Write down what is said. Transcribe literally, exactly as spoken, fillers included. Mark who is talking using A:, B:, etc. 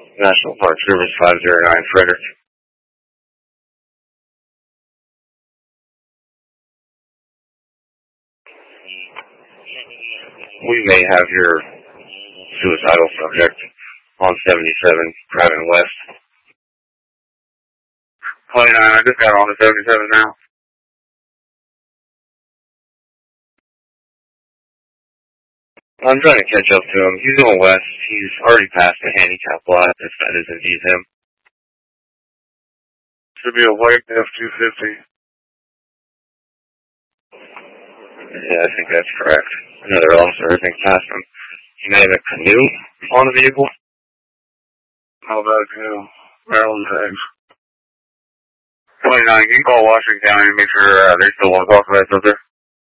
A: National Park Service five zero nine Frederick. We may have your suicidal subject on seventy-seven, driving west. twenty-nine, I just got on to seventy-seven now. I'm trying to catch up to him. He's going west. He's already passed the handicap lot, if that is indeed him. Should be a white F two fifty. Yeah, I think that's correct. Another officer, I think, passed him. He may have a canoe on the vehicle. How about a canoe? Maryland tags. twenty-nine, you can call Washington County and make sure uh, they still want to talk about it up there.